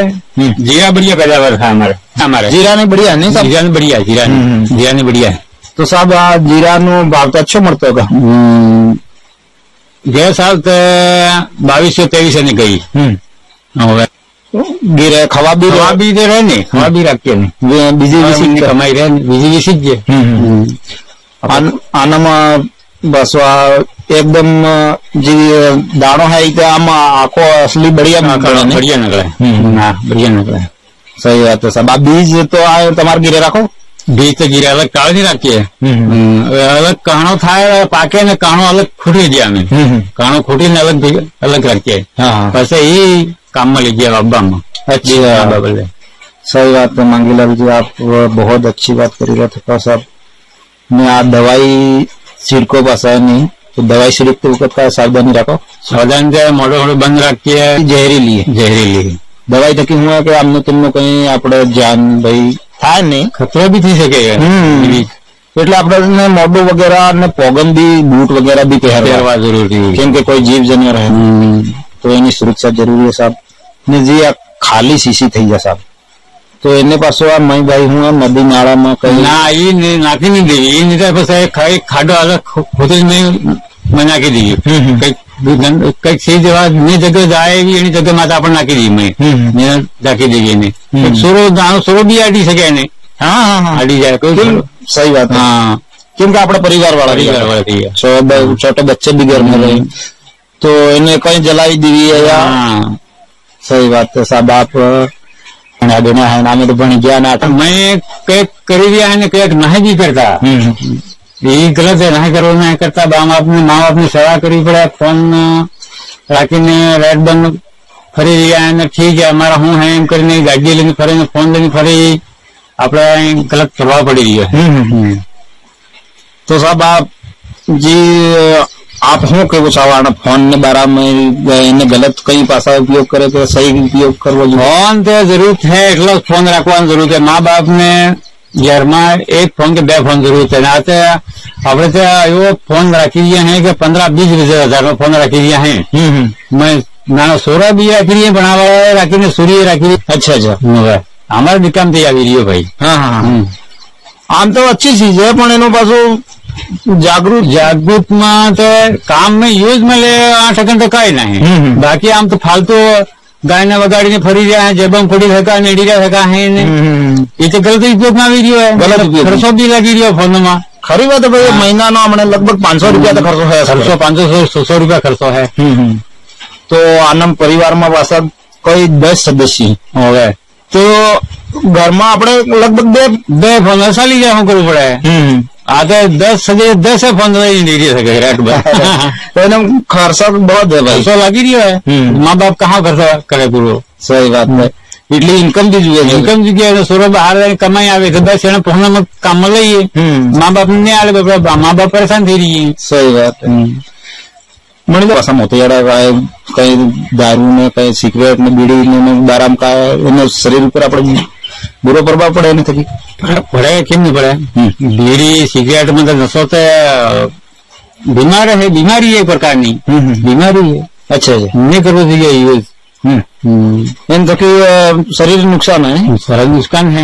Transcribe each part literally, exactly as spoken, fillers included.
जीरा बढ़िया पैदावार था हमारे हमारे जीरा ने बढ़िया नहीं साहब? जीरा ने बढ़िया जीरा ने जीरा ने बढ़िया है। तो साहब आ जीरा नो भाव तो अच्छो મળતો होगा? गए साल तो बावीस सौ तेईस ने गई। ગીરે ખવા બી खवा भी दे रहे नहीं खवा भी रखते नहीं બીજી વિશે कमाई रहे बीजी विसी ज આનામાં બસ આ એકદમ જે દાણો है तो આમાં આખો असली बढ़िया बढ़िया निकले हाँ बढ़िया निकले। सही बात है साहब। आ बीज तो आ તમારે ઘીરે રાખો? बीज तो गिरा अलग काढ़ नहीं रखिए अलग कहाणो था पाके ने कहाणो अलग खूटी दिया में कहाणो खूटी ने अलग अलग रखिए बस यही काम में लीजिए अब्बा में। अच्छा बोले सही बात है मांगीलाल जी आप बहुत अच्छी बात करी रहे थे साहब। ने आ दवाई छिड़को पास है नहीं तो दवाई छिड़कते वक्त का सावधानी रखो? सावधान से मोड़ो मोड़ो बंद रखिए जहरीली जहरीली दवाई थकी हुआ कि आमने तुमने कहीं આપણે જાન ભાઈ થાય નહીં खतरो भी थी सके એટલે આપણે મોઢું વગેરે ને પોગંદી બૂટ વગેરે બી પહેરવા જરૂરી કેમ કે કોઈ જીવ જન્યો રહે તો એની સુરક્ષા જરૂરી છે સાહેબ। ને જે આ ખાલી શીશી થઈ જાય સાહેબ તો એને પાછો આ મય ભાઈ હું નદી નાળામાં કઈ ના એ નાખી નહીં દેવી એ નહીં પછી ખાઈ ખાડો અલગ ખોટી મેં નાખી દઈએ કઈક કઈક સી જવા ની જગ્યા જાય એવી એની જગ્યા માથે આપણે નાખી દઈએ મેં નાખી દઈએ એને સોરો દાણો સોરો બી આડી શકે એને હા હા આડી જાય કોઈ સહી વાત હા કેમ કે આપણે પરિવાર વાળા પરિવાર વાળા થઈ ગયા छोटे बच्चे भी घर में रहे तो इन्हें कहीं जलाई दी या सही बात है साहब। आप देना है नामे तो बन गया ना मैं कई कर दिया है कई नहीं भी करता ये गलत है नहीं करो नहीं करता बाम आपने माँ बाप ने सेवा करवी पड़े फोन રાખીને રેડ બંધ ફરી રહ્યા ને ઠીક है અમારા હું है એમ કરીને ગાડી લઈને ફરે ને ફોન લઈને ફરી આપણે ગલત પ્રભાવ પડી રહ્યો है। तो साहब आप जी आप શું કેવું છો આના ફોન ને બારામાં એને ગલત કઈ પાસા ઉપયોગ કરે કે સહી ઉપયોગ કરવો જોઈએ? ફોન તો જરૂર છે એટલો ફોન રાખવાની જરૂર છે મા બાપ ને ઘરમાં એક ફોન કે બે ફોન જરૂર છે આ તો આપણે તો એવો ફોન રાખી રહ્યા હે કે પંद्रह बीस હજાર નો ફોન રાખી રહ્યા હે મેં નાનો સોરા બી રાખી રહ્યા પણ આ રાખીને સૂર્ય રાખી अच्छा अच्छा અમારે નિકામ થઈ આવી રહ્યો ભાઈ। હા હા આમ તો अच्छी चीज है પણ એનો પાછું जागरूक जागरूक में तो काम में यूज में ले आठ सेकंड तो कई नहीं बाकी आम तो फालतू गाय ने वगाड़ी ने फरी रहा है जेबम पड़ी थका नेडी थका है ये तो गलत उपयोग में આવી રહ્યો है गलत उपयोग खर्चो भी लगी રહ્યો फोन में खरी बात है भाई महीना नो हमने लगभग पांच सौ रुपया तो खर्चो है खर्चो पांच सौ सौ रुपया खर्चो है तो आनंद परिवार में पासा कई दस सदस्य हो गए तो घर में अपने लगभग बे बे फोन चाली जाए શું કરવું પડે आ तो दस दस फोन नहीं दे सके रेट तो खर्चा बहुत है भाई खर्चो लगी रही है माँ बाप कहाँ खर्चा करे पूरो सही बात है એટલી ઇન્કમ બી જોઈએ ઇન્કમ જોઈએ સોરો બહાર કમાઈ આવે તો બસ એને ફોનમાં કામ લઈએ મા બાપ ને આલે મા બાપ પરેશાન થઈ રહીએ સહી વાત મને તો પાછા મોતિયાળા કઈ દારૂ ને કઈ સિગરેટ ને બીડી ને દારામ કા એનો શરીર ઉપર આપણે बुरो प्रभाव पड़े नहीं थकी पड़े क्यों नहीं पड़े बीड़ी सिगरेट मतलब नशो तो बीमार है बीमारी है एक प्रकार की बीमारी है। अच्छा नहीं करना चाहिए यूज इन तो शरीर नुकसान है शरीर नुकसान है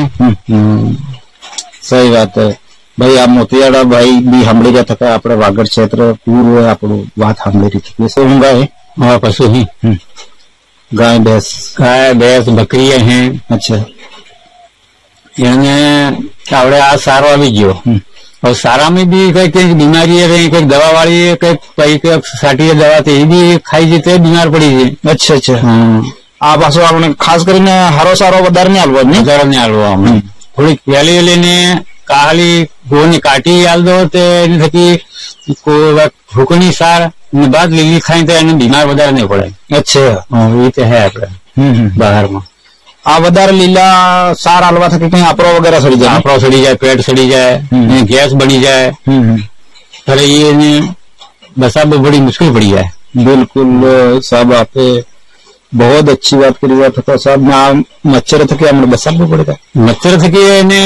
सही बात है भाई आ मोतियाड़ा भाई भी हमले गया था अपने वागड़ क्षेत्र पूर्व આપણું વાત સાંભળી રહી છે શું હું ગાય और पशु ही गाय भैंस गाय भैंस बकरियां हैं। अच्छा એને આપણે આ સારો આવી ગયો और सारा में भी कई कई बीमारी है कई दवा वाली है कई कई साटी दवा थी भी खाई जते बीमार पड़ी है। अच्छा अच्छा आ पाछो आपने खास કરીને હારો સારો વધારે નહીં આલવો ને વધારે નહીં આલવો આપણે થોડી વેલી વેલીને કાળી ગોની કાટી આલ દો તે એની થકી ભૂકણી સાર ને બાદ લીલી ખાઈ તો એને બીમાર વધારે નહીં પડે। अच्छा એ તો હે આપણે બહારમાં आ વધારે લીલા સાર આલવા થકી કઈ આપરો વગેરે સડી જાય આપરો સડી જાય પેટ સડી જાય ગેસ બની જાય ત્યારે ये बसा बड़ी मुश्किल पड़ी है। बिल्कुल साहब आपने बहुत अच्छी बात करी बात तो साहब ना मच्छर थकी हमने बसा पड़ेगा मच्छर थकी ने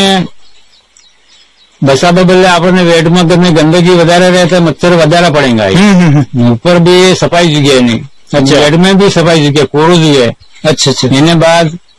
बसा बदले आपने वेट में गमे गंदगी વધારે રહે તો મચ્છર વધારે પડેगा ऊपर भी सफाई जगह नहीं वेट में भी सफाई जगह कोरू जगह। अच्छा अच्छा एने बाद